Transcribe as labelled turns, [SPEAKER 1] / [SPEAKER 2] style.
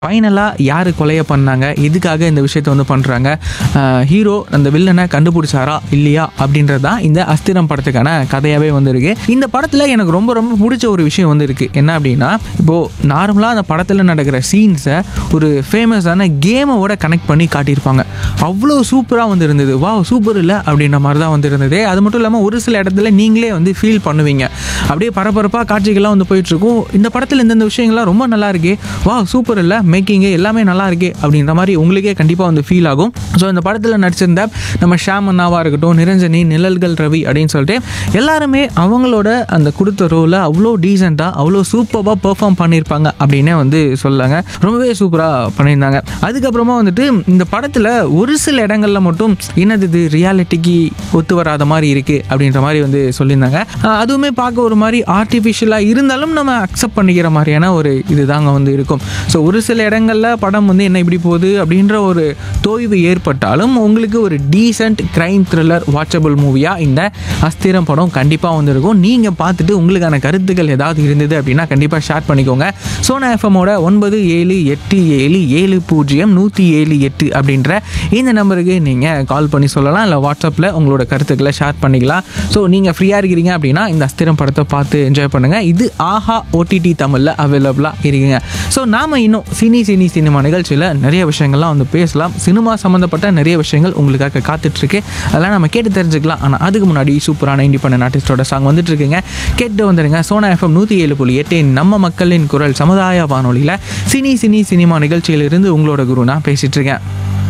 [SPEAKER 1] ஃபைனலாக யார் கொலையை பண்ணாங்க, எதுக்காக இந்த விஷயத்த வந்து பண்ணுறாங்க, ஹீரோ அந்த வில்லனை கண்டுபிடிச்சாரா இல்லையா அப்படின்றது தான் இந்த அஸ்திரம் படத்துக்கான கதையாகவே வந்துருக்கு. இந்த படத்தில் எனக்கு ரொம்ப ரொம்ப பிடிச்ச ஒரு விஷயம் வந்து இருக்குது. என்ன அப்படின்னா, இப்போது நார்மலாக அந்த படத்தில் நடக்கிற சீன்ஸை ஒரு ஃபேமஸான கேமோட கனெக்ட் பண்ணி காட்டியிருப்பாங்க. அவ்வளோ சூப்பராக வந்து இருந்தது. வா சூப்பர் இல்லை அப்படின்ற மாதிரி தான் வந்து இருந்தது. அது மட்டும் இல்லாமல் ஒரு சில இடத்துல நீங்களே வந்து ஃபீல் பண்ணுவீங்க. அப்படியே பரபரப்பாக காட்சிகள்லாம் வந்து போயிட்டுருக்கும். இந்த படத்தில் இந்தந்த விஷயங்கள்லாம் ரொம்ப நல்லா இருக்கே, வா சூப்பர் இல்லை, மேக்கிங்கு எல்லாமே நல்லா இருக்கே அப்படின்ற மாதிரி உங்களுக்கே கண்டிப்பாக வந்து ஃபீல் ஆகும். ஸோ இந்த படத்தில் நடிச்சிருந்த நம்ம ஷாம் அண்ணாவாக இருக்கட்டும், நிரஞ்சனி, நிழல்கள் ரவி அப்படின்னு சொல்லிட்டு எல்லாருமே அவங்களோட அந்த கொடுத்த ரோலை அவ்வளோ டீசெண்டாக அவ்வளோ சூப்பராக பெர்ஃபார்ம் பண்ணியிருப்பாங்க அப்படின்னே வந்து சொல்லாங்க. ரொம்பவே சூப்பராக பண்ணியிருந்தாங்க. அதுக்கப்புறமா வந்துட்டு இந்த படத்தில் ஒரு சில இடங்களில் மட்டும் என்னது இது ரியாலிட்டிக்கு ஒத்து வராத மாதிரி இருக்குது அப்படின்ற மாதிரி வந்து சொல்லியிருந்தாங்க. அதுவுமே பார்க்க ஒரு மாதிரி ஆர்டிஃபிஷியலாக இருந்தாலும் நம்ம அக்செப்ட் பண்ணிக்கிற மாதிரியான ஒரு இது தாங்க வந்து இருக்கும். ஸோ ஒரு சில இடங்களில் படம் வந்து என்ன இப்படி போகுது அப்படின்ற ஒரு தோய்வு ஏற்பட்டாலும் உங்களுக்கு ஒரு டீசென்ட் கிரைம் த்ரில்லர் வாட்சபிள் மூவியாக இந்த அஸ்திரம் படம் கண்டிப்பாக வந்துருக்கும். நீங்கள் பார்த்துட்டு உங்களுக்கான கருத்துக்கள் ஏதாவது இருந்தது அப்படின்னா கண்டிப்பாக ஷேர் பண்ணிக்கோங்க. சோனா எஃப்எம்மோட 9787700178 அப்படின்ற இந்த நம்பருக்கு நீங்கள் கால் பண்ணி சொல்லலாம், இல்லை வாட்ஸ்அப்பில் உங்களோட கருத்துக்களை ஷேர் பண்ணிக்கலாம். ஸோ நீங்கள் ஃப்ரீயாக இருக்கிறீங்க அப்படின்னா இந்த அஸ்திரம் படத்தை பார்த்து என்ஜாய் பண்ணுங்கள். இது ஆஹா ஓடிடி தமிழில் அவைலபிளாக இருக்குங்க. ஸோ நாம் இன்னும் சினிமா நிகழ்ச்சியில் நிறைய விஷயங்கள்லாம் வந்து பேசலாம். சினிமா சம்மந்தப்பட்ட நிறைய விஷயங்கள் உங்களுக்காக காத்துட்ருக்கு. அதெல்லாம் நம்ம கேட்டு தெரிஞ்சுக்கலாம். ஆனால் அதுக்கு முன்னாடி சூப்பரான இண்டிபெண்டன்ட் ஆர்டிஸ்டோட சாங் வந்துட்டு இருக்குங்க. கேட்டு வந்துடுங்க. சோனா எஃப்எம் 107.8 நம்ம மக்களின் குரல் சமுதாய வானொலியில் சினிமா நிகழ்ச்சியிலிருந்து உங்களோட குரு நான் பேசிகிட்டு இருக்கேன்.